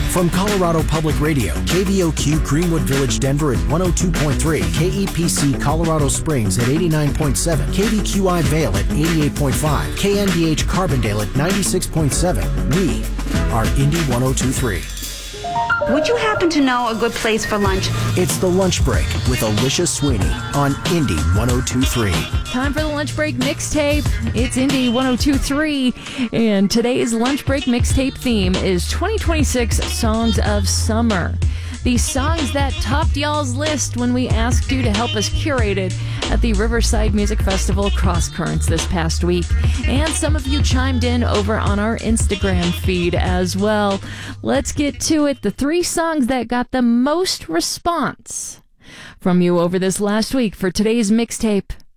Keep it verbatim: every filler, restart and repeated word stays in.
From Colorado Public Radio, K V O Q Greenwood Village, Denver at one oh two point three, K E P C Colorado Springs at eighty-nine point seven, K V Q I Vail at eighty-eight point five, K N D H Carbondale at ninety-six point seven. We are Indy one oh two point three. Would you happen to know a good place for lunch? It's The Lunch Break with Alicia Sweeney on Indy one oh two point three. Time for the Lunch Break mixtape. It's Indy one oh two point three, and today's Lunch Break mixtape theme is twenty twenty-six Songs of Summer. These songs that topped y'all's list when we asked you to help us curate it at the Riverside Music Festival Cross Currents this past week. And some of you chimed in over on our Instagram feed as well. Let's get to it. The three songs that got the most response from you over this last week for today's mixtape.